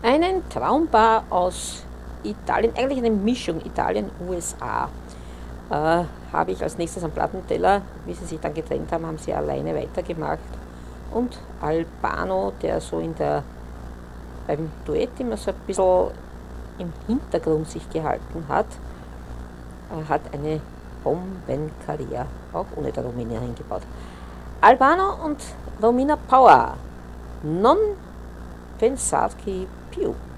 einen Traumpaar aus Italien, eigentlich eine Mischung Italien-USA, habe ich als nächstes am Plattenteller. Wie sie sich dann getrennt haben, haben sie alleine weitergemacht. Und Albano, der so beim Duett immer so ein bisschen im Hintergrund sich gehalten hat, hat eine Bombenkarriere auch ohne der Romina hingebaut. Albano und Romina Power, non pensarti più.